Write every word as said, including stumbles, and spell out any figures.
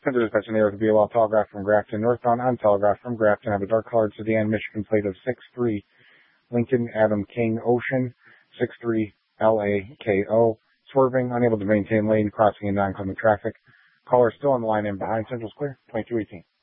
Center dispatch in the area to be a law Telegraph from Grafton northbound on Telegraph from Grafton. Have a dark colored sedan, Michigan plate of six three Lincoln Adam King Ocean six three L A K O. Swerving, unable to maintain lane, crossing in non-incoming traffic. Caller still on the line and behind. Central's clear. twenty-two eighteen.